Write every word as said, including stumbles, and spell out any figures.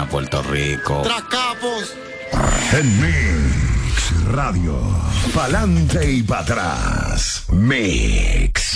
Puerto Rico. Tras capos. En Mix Radio. Pa'lante y para atrás. Mix.